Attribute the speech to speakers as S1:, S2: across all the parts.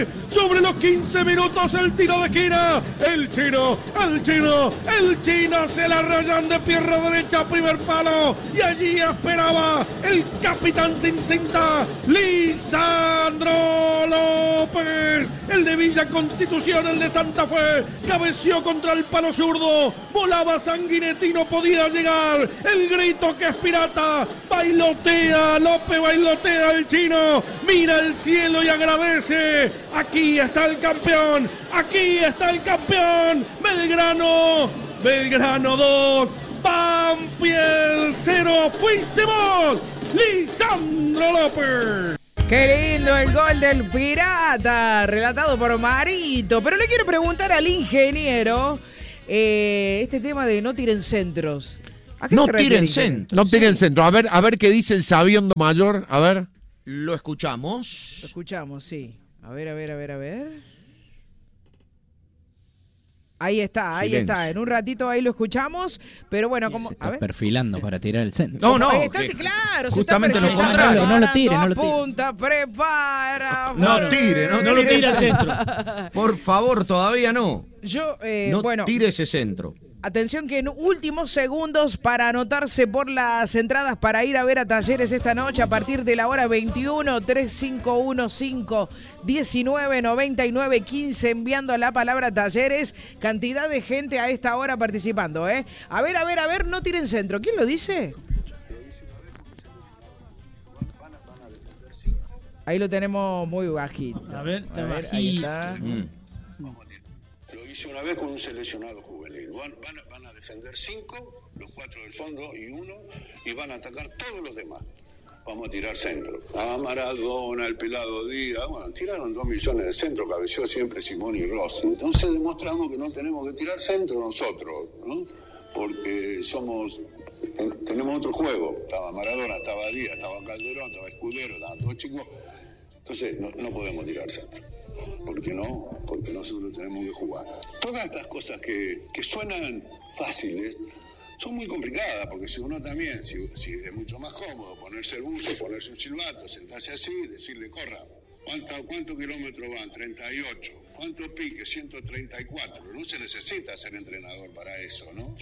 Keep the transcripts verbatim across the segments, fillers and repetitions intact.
S1: Sobre los quince minutos el tiro de esquina. El chino, el chino, el chino se la rayan de pierna derecha, primer palo. Y allí esperaba el capitán sin cinta, Lisandro López. El de Villa Constitución, el de Santa Fe, cabeció contra el palo zurdo. Volaba Sanguinetti, no podía llegar. El grito que es pirata. Bailotea, López bailotea el chino. Mira el cielo y agradece. Aquí está el campeón. Aquí está el campeón. Belgrano. Belgrano dos. Banfield cero. Fuiste vos, Lisandro López.
S2: Qué lindo el gol del Pirata, relatado por Marito. Pero le quiero preguntar al ingeniero eh, este tema de no tiren centros. ¿A qué
S3: no
S2: se
S3: tiren
S2: refiere?
S3: centros.
S4: No tiren
S2: Sí.
S4: centro. A ver, a ver qué dice el sabiondo mayor. A ver.
S3: Lo escuchamos.
S2: Lo escuchamos, sí. A ver, a ver, a ver, a ver. Ahí está, ahí
S3: Silencio.
S2: está. En un ratito ahí lo escuchamos. Pero bueno, como.
S5: Se
S2: A
S5: está
S2: ver.
S5: perfilando para tirar el centro.
S3: No, no.
S2: Ahí está,
S3: que-
S2: claro,
S3: justamente
S2: se
S3: lo
S2: está
S3: contrario.
S5: No, no lo tire, no lo tire.
S2: Punta, prepara.
S3: No tire, no,
S6: No lo
S3: tire.
S6: tira al centro.
S3: Por favor, todavía no.
S2: Yo, eh,
S3: No
S2: bueno.
S3: tire ese centro.
S2: Atención que en últimos segundos para anotarse por las entradas para ir a ver a Talleres esta noche a partir de la hora veintiuno, tres cinco uno cinco, diecinueve noventa y nueve quince enviando la palabra Talleres. Cantidad de gente a esta hora participando, ¿eh? A ver, a ver, a ver, no tiren centro. ¿Quién lo dice? Ahí lo tenemos muy bajito.
S6: A ver, está
S2: A ver, ahí
S6: bajito.
S2: está.
S3: Mm.
S7: Lo hice una vez con un seleccionado juvenil. Van, van, a, van a defender cinco, los cuatro del fondo y uno, y van a atacar todos los demás. Vamos a tirar centro. A Maradona, el Pelado Díaz, bueno, tiraron dos millones de centro, cabeció siempre Simón y Rossi. Entonces demostramos que no tenemos que tirar centro nosotros, ¿no? Porque somos, ten, tenemos otro juego. Estaba Maradona, estaba Díaz, estaba Calderón, estaba Escudero, estaban todos chicos. Entonces no, no podemos tirar centro. ¿Por qué no? Porque nosotros tenemos que jugar. Todas estas cosas que, que suenan fáciles son muy complicadas, porque si uno también, si, si es mucho más cómodo ponerse el buzo, ponerse un silbato, sentarse así, decirle, corra, ¿cuánto, cuánto kilómetros van? treinta y ocho. ¿Cuánto pique? ciento treinta y cuatro. No se necesita ser entrenador para eso, ¿no?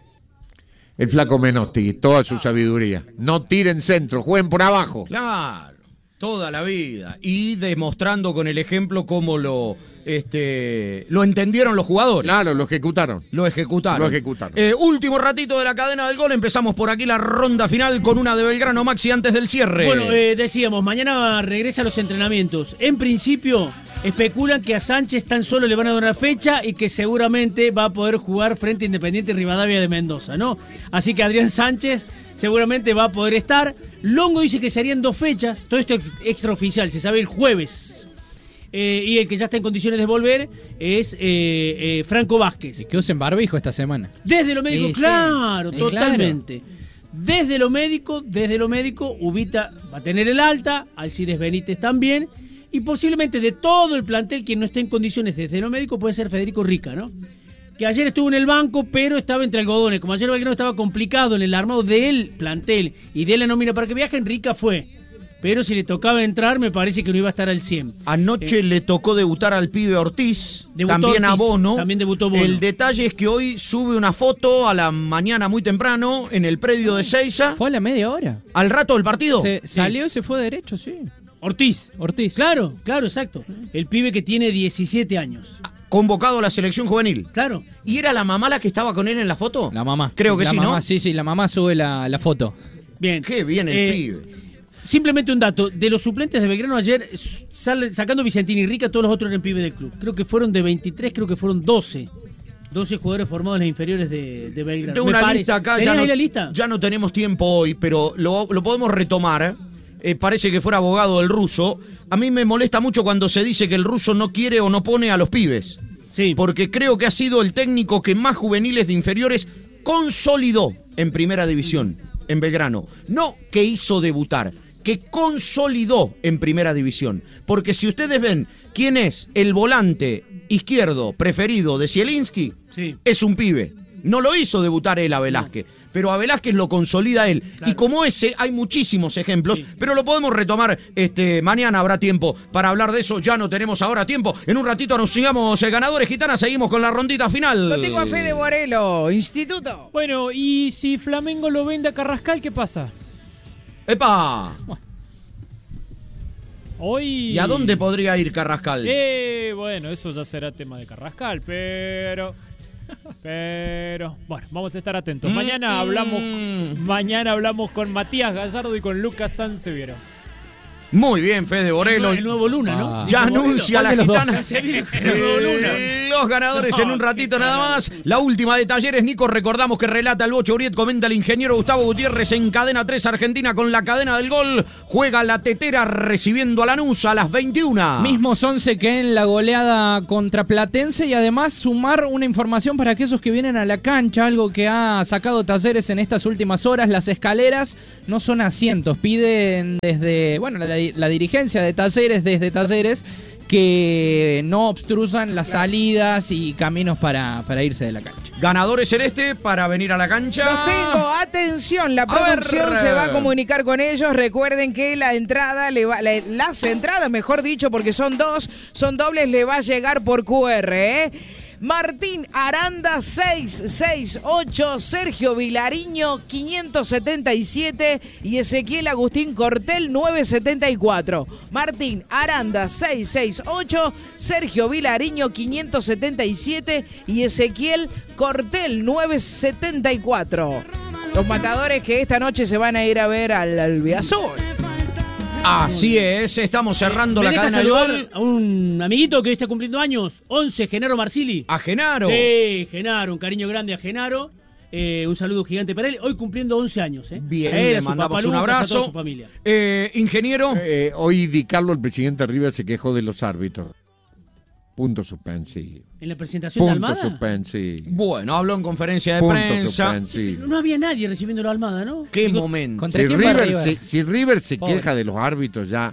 S4: El flaco Menotti, toda su sabiduría. No tiren centro, jueguen por abajo.
S3: Claro, toda la vida. Y demostrando con el ejemplo cómo lo, este, lo entendieron los jugadores.
S4: Claro, lo ejecutaron.
S3: Lo ejecutaron.
S4: Lo ejecutaron.
S3: Eh, último ratito de la cadena del gol. Empezamos por aquí la ronda final con una de Belgrano, Maxi, antes del cierre.
S6: Bueno, eh, decíamos, mañana regresa a los entrenamientos. En principio, especulan que a Sánchez tan solo le van a dar una fecha y que seguramente va a poder jugar frente a Independiente Rivadavia de Mendoza, ¿no? Así que Adrián Sánchez seguramente va a poder estar. Longo dice que serían dos fechas, todo esto es extraoficial, se sabe el jueves. Eh, y el que ya está en condiciones de volver es eh, eh, Franco Vázquez.
S5: Y que usen barbijo esta semana.
S6: Desde lo médico,
S5: Sí, sí.
S6: claro,
S5: Sí,
S6: totalmente. Desde lo médico, desde lo médico, Ubita va a tener el alta, Alcides Benítez también, y posiblemente de todo el plantel quien no esté en condiciones desde lo médico puede ser Federico Rica, ¿no? Que ayer estuvo en el banco, pero estaba entre algodones. Como ayer Belgrano estaba complicado en el armado del plantel y de la nómina para que viajen, Rica fue. Pero si le tocaba entrar, me parece que no iba a estar al cien.
S3: Anoche
S6: Eh,
S3: le tocó debutar al pibe Ortiz,
S6: Debutó
S3: también a
S6: Ortiz,
S3: Bono.
S6: también debutó Bono.
S3: El detalle es que hoy sube una foto a la mañana muy temprano en el predio de Seiza.
S5: Fue a la media hora.
S3: Al rato del partido.
S5: Se, salió y se fue derecho, sí.
S6: Ortiz.
S5: Ortiz.
S6: Claro, claro, exacto. El pibe que tiene diecisiete años.
S3: Convocado a la selección juvenil.
S6: Claro.
S3: ¿Y era la mamá la que estaba con él en la foto?
S5: La mamá.
S3: Creo que
S5: la
S3: sí,
S5: mamá,
S3: ¿no?
S5: Sí, sí, la mamá sube la, la foto.
S6: Bien.
S3: Qué bien el
S6: Eh,
S3: pibe.
S6: Simplemente un dato, de los suplentes de Belgrano ayer, sale, sacando Vicentini y Rica, todos los otros eran pibes del club. Creo que fueron de veintitrés, creo que fueron doce. doce jugadores formados en las inferiores de, de Belgrano.
S3: Tengo
S6: Me
S3: una
S6: parece.
S3: lista acá,
S6: ¿Tenés
S3: ya no,
S6: ahí la lista?
S3: ya no tenemos tiempo hoy, pero lo, lo podemos retomar. Eh, parece que fuera abogado del ruso. A mí me molesta mucho cuando se dice que el ruso no quiere o no pone a los pibes.
S6: Sí.
S3: Porque creo que ha sido el técnico que más juveniles de inferiores consolidó en primera división, en Belgrano. No que hizo debutar, que consolidó en primera división. Porque si ustedes ven quién es el volante izquierdo preferido de Zielinski,
S6: Sí.
S3: es un pibe. No lo hizo debutar él a Velázquez, pero a Velázquez lo consolida él.
S6: Claro.
S3: Y como ese, hay muchísimos ejemplos, sí. pero lo podemos retomar este, mañana, habrá tiempo para hablar de eso, ya no tenemos ahora tiempo. En un ratito nos sigamos eh, ganadores, Gitana, seguimos con la rondita final.
S2: Lo tengo a Fede Borelo, Instituto.
S8: Bueno, y si Flamengo lo vende a Carrascal, ¿qué pasa?
S3: ¡Epa!
S8: Hoy...
S3: ¿Y a dónde podría ir Carrascal?
S8: Eh, bueno, eso ya será tema de Carrascal, pero... Pero... Bueno, vamos a estar atentos. Mañana hablamos, mañana hablamos con Matías Gallardo y con Lucas Sanseviero.
S3: Muy bien, Fede Borelo.
S6: El nuevo Luna, ¿no?
S3: Ah. Ya anuncia la Gitana.
S6: Se viene con el nuevo Luna.
S3: Los ganadores no, en un ratito nada más. La última de Talleres, Nico. Recordamos que relata el Bocho Uriet, comenta el ingeniero Gustavo Gutiérrez en Cadena tres Argentina con la cadena del gol. Juega la Tetera recibiendo a Lanús a las veintiuna.
S5: Mismos once que en la goleada contra Platense y además sumar una información para aquellos que vienen a la cancha, algo que ha sacado Talleres en estas últimas horas. Las escaleras no son asientos, piden desde, bueno, la, la dirigencia de Talleres, desde Talleres, que no obstruyan las salidas y caminos para, para irse de la cancha.
S3: Ganadores Celeste para venir a la cancha.
S2: Los tengo, atención, la producción se va a comunicar con ellos. Recuerden que la entrada, le va, la, las entradas, mejor dicho, porque son dos, son dobles, le va a llegar por Q R, ¿eh? Martín Aranda seiscientos sesenta y ocho, Sergio Vilariño quinientos setenta y siete y Ezequiel Agustín Cortel novecientos setenta y cuatro. Martín Aranda seiscientos sesenta y ocho, Sergio Vilariño quinientos setenta y siete y Ezequiel Cortel novecientos setenta y cuatro. Los matadores que esta noche se van a ir a ver al Albiazul.
S3: Así es, estamos cerrando
S6: ¿Me
S3: la cadena del gol.
S6: A un amiguito que hoy está cumpliendo años, once, Genaro Marsili.
S3: A Genaro.
S6: Sí, Genaro, un cariño grande a Genaro. Eh, un saludo gigante para él. Hoy cumpliendo once años. ¿eh?
S3: Bien,
S6: a él,
S3: le
S6: a su
S3: mandamos
S6: papá
S3: un
S6: Lucas,
S3: abrazo.
S6: a toda su familia.
S3: Eh, ingeniero.
S4: Eh, hoy Di Carlo, el presidente River, se quejó de los árbitros. Punto suspensivo.
S6: ¿En la presentación
S4: Punto
S6: de Almada?
S4: suspensivo.
S3: Bueno, habló en conferencia de
S4: Punto
S3: prensa.
S4: suspensivo.
S6: No había nadie recibiendo a Almada, ¿no?
S3: Qué
S6: Digo,
S3: momento.
S5: ¿Contra
S4: Si
S5: quién va
S4: River,
S5: River?
S4: se, si River se
S5: Pobre.
S4: queja de los árbitros ya...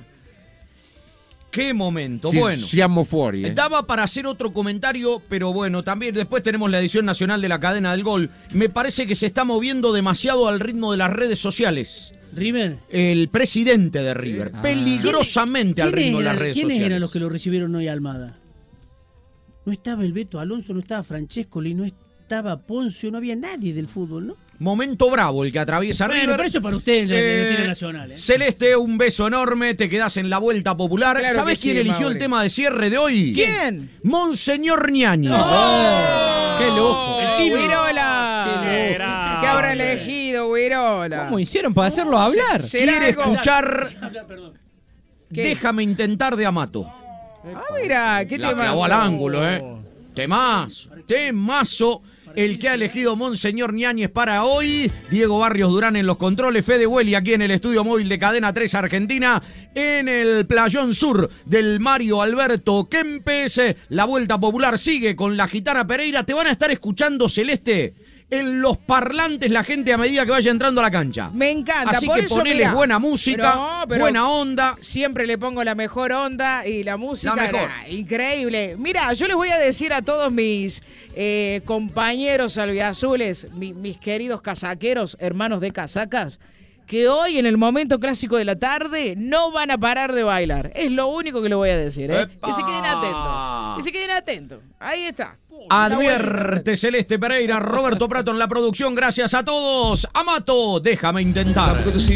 S3: Qué momento.
S4: Si,
S3: Bueno.
S4: siamo fuori, eh.
S3: Daba para hacer otro comentario, pero bueno, también después tenemos la edición nacional de la cadena del gol. Me parece que se está moviendo demasiado al ritmo de las redes sociales.
S6: ¿River?
S3: El presidente de River,
S5: Ah.
S3: peligrosamente al ritmo de las redes
S6: ¿Quiénes
S3: sociales.
S6: eran los que lo recibieron hoy a Almada? No estaba el Beto Alonso, no estaba Francescoli, no estaba Poncio, no había nadie del fútbol, ¿no?
S3: Momento bravo el que atraviesa
S6: Bueno,
S3: River.
S6: pero eso para usted en la
S3: Eh,
S6: tira nacional. ¿eh?
S3: Celeste, un beso enorme, te quedás en la vuelta popular.
S2: Claro
S3: ¿Sabés
S2: que
S3: quién
S2: sí,
S3: eligió
S2: Mauri.
S3: el tema de cierre de hoy?
S2: ¿Quién?
S3: Monseñor Ñañez.
S5: Oh, ¡qué lujo!
S6: El tibio.
S2: Virola.
S5: Qué
S2: ¿Qué habrá elegido, Virola?
S5: ¿Cómo hicieron para hacerlo hablar?
S2: ¿Será
S3: Quiere
S2: algo?
S3: escuchar
S6: Perdón.
S2: ¿Qué?
S3: Déjame intentar de Amato.
S2: Ah, mira, qué
S3: La
S2: tema.
S3: clavó al ángulo, ¿eh? Temazo, temazo. El que ha elegido Monseñor Ñañez para hoy. Diego Barrios Durán en los controles. Fede Hueli aquí en el estudio móvil de Cadena tres Argentina. En el playón sur del Mario Alberto Kempes. La vuelta popular sigue con la Gitana Pereira. Te van a estar escuchando, Celeste, en los parlantes la gente a medida que vaya entrando a la cancha.
S2: Me encanta,
S3: Así
S2: por
S3: que
S2: eso,
S3: ponele
S2: mira,
S3: buena música,
S2: pero- pero-
S3: buena onda.
S2: Siempre le pongo la mejor onda y la música
S3: La mejor.
S2: era increíble. Mira, yo les voy a decir a todos mis eh, compañeros albiazules, mi- mis queridos casaqueros, hermanos de casacas, que hoy en el momento clásico de la tarde no van a parar de bailar. Es lo único que les voy a decir, ¿eh?
S3: ¡Epa!
S2: Que se queden atentos. Que se queden atentos. Ahí está.
S3: Advierte Celeste Pereira, Roberto Prato en la producción. Gracias a todos. Amato, déjame intentar.